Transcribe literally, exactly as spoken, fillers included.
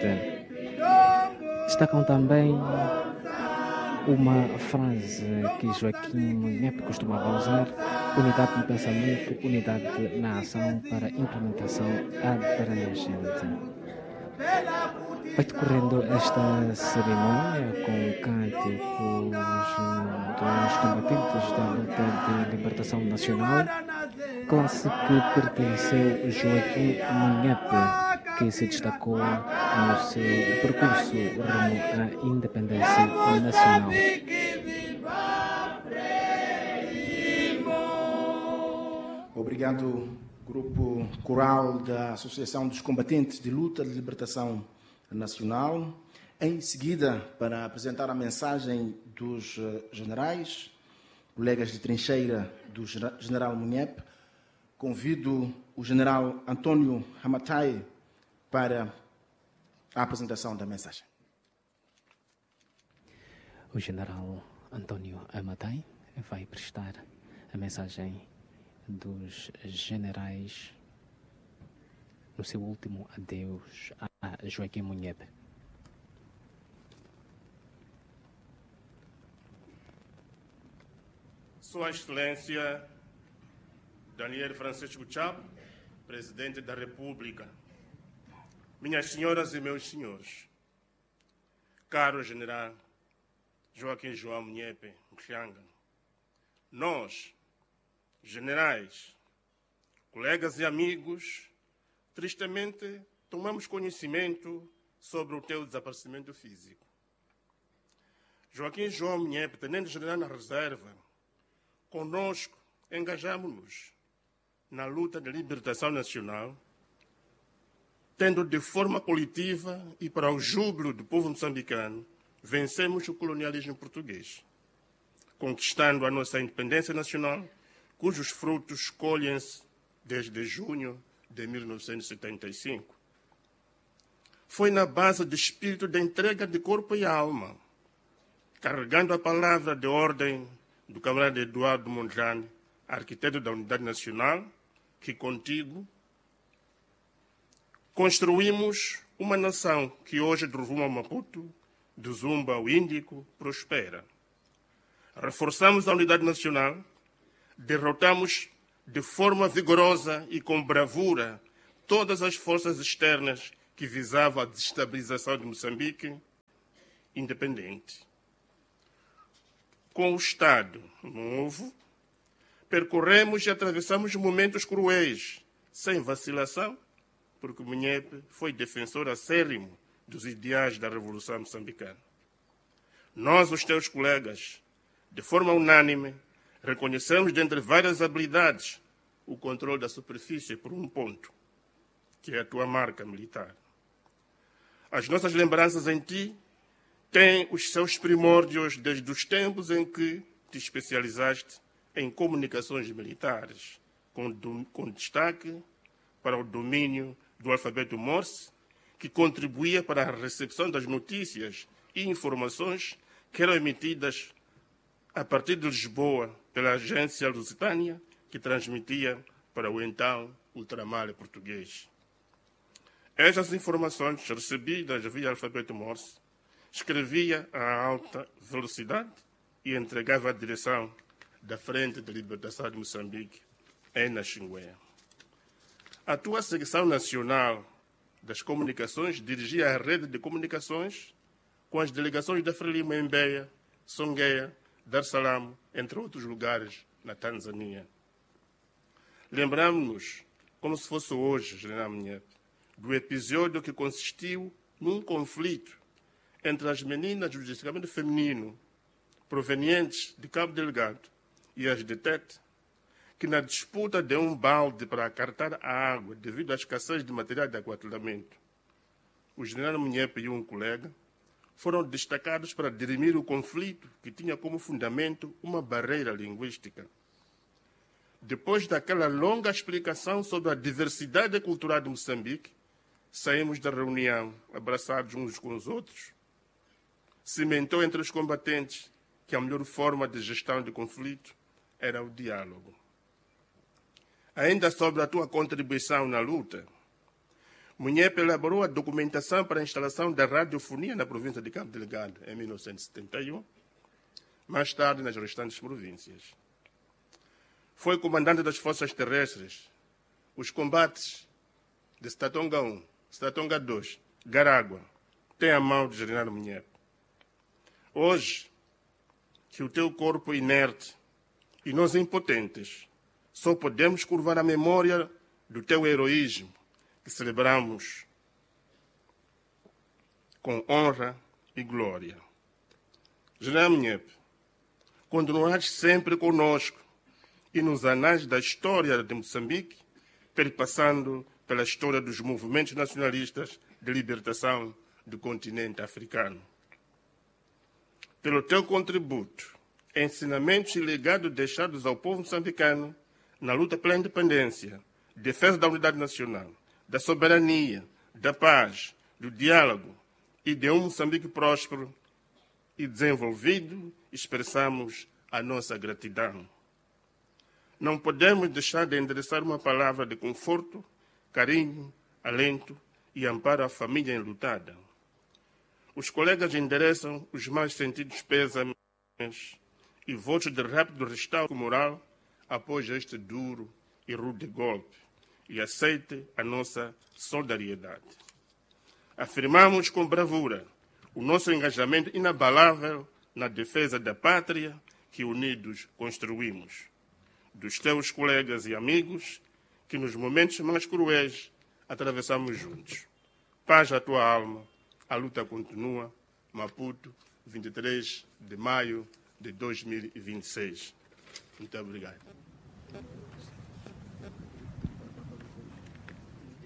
Destacam também uma frase que Joaquim Munhepe costumava usar: unidade no pensamento, unidade na ação para implementação abrangente. Vai decorrendo esta cerimônia com cânticos dos combatentes da luta de libertação nacional, classe que pertenceu Joaquim Munhepe, que se destacou no seu percurso rumo à independência nacional. Obrigado, Grupo Coral da Associação dos Combatentes de Luta de Libertação Nacional. Em seguida, para apresentar a mensagem dos generais, colegas de trincheira do general Munhepe, convido o general Antônio Hamatai para a apresentação da mensagem. O general Antônio Hamatai vai prestar a mensagem dos generais no seu último adeus a Joaquim Munhepe. Sua Excelência Daniel Francisco Chapo, Presidente da República, minhas senhoras e meus senhores, caro general Joaquim João Munhepe Mchanga, nós, generais, colegas e amigos, tristemente tomamos conhecimento sobre o teu desaparecimento físico. Joaquim João Munhepe, tenente-general na reserva, conosco engajamos-nos na luta de libertação nacional, tendo de forma coletiva e para o júbilo do povo moçambicano, vencemos o colonialismo português, conquistando a nossa independência nacional, cujos frutos colhem-se desde junho de mil novecentos e setenta e cinco. Foi na base de espírito de entrega de corpo e alma, carregando a palavra de ordem do camarada Eduardo Mondlane, arquiteto da Unidade Nacional, que contigo construímos uma nação que hoje, do rumo ao Maputo, do Zumba ao Índico, prospera. Reforçamos a unidade nacional, derrotamos de forma vigorosa e com bravura todas as forças externas que visavam a desestabilização de Moçambique independente. Com o Estado novo, percorremos e atravessamos momentos cruéis, sem vacilação, porque Munhepe foi defensor acérrimo dos ideais da Revolução Moçambicana. Nós, os teus colegas, de forma unânime, reconhecemos, dentre várias habilidades, o controle da superfície por um ponto, que é a tua marca militar. As nossas lembranças em ti têm os seus primórdios desde os tempos em que te especializaste em comunicações militares, com, com destaque para o domínio do alfabeto Morse, que contribuía para a recepção das notícias e informações que eram emitidas a partir de Lisboa pela agência Lusitânia, que transmitia para o então ultramar português. Estas informações, recebidas via alfabeto Morse, escrevia a alta velocidade e entregava a direção da Frente de Libertação de Moçambique, em Naxingué. A tua secção nacional das comunicações dirigia a rede de comunicações com as delegações da Frelimo em Beia, Songueia, Dar es Salaam, entre outros lugares na Tanzânia. Lembramos-nos, como se fosse hoje, general Munhepe, do episódio que consistiu num conflito entre as meninas do destacamento feminino provenientes de Cabo Delgado e as de Tete, que na disputa de um balde para acartar a água devido à escassez de material de aquartelamento, o general Munhepe e um colega foram destacados para dirimir o conflito que tinha como fundamento uma barreira linguística. Depois daquela longa explicação sobre a diversidade cultural de Moçambique, saímos da reunião abraçados uns com os outros. Cimentou entre os combatentes que a melhor forma de gestão de conflito era o diálogo. Ainda sobre a tua contribuição na luta, Munhep elaborou a documentação para a instalação da radiofonia na província de Cabo Delgado em mil novecentos e setenta e um, mais tarde nas restantes províncias. Foi comandante das forças terrestres. Os combates de Setatonga um, Setatonga dois, Garagua, tem a mão do general Munhep. Hoje, que o teu corpo inerte e nós impotentes só podemos curvar a memória do teu heroísmo que celebramos com honra e glória. General Munhep, continuarás sempre conosco e nos anais da história de Moçambique, perpassando pela história dos movimentos nacionalistas de libertação do continente africano. Pelo teu contributo, ensinamentos e legado deixados ao povo moçambicano na luta pela independência, defesa da unidade nacional, da soberania, da paz, do diálogo e de um Moçambique próspero e desenvolvido, expressamos a nossa gratidão. Não podemos deixar de endereçar uma palavra de conforto, carinho, alento e amparo à família enlutada. Os colegas endereçam os mais sentidos pésames e votos de rápido restauro moral após este duro e rude golpe e aceite a nossa solidariedade. Afirmamos com bravura o nosso engajamento inabalável na defesa da pátria que unidos construímos. Dos teus colegas e amigos que nos momentos mais cruéis atravessamos juntos. Paz à tua alma, a luta continua. Maputo, vinte e três de maio de dois mil e vinte e seis. Muito obrigado.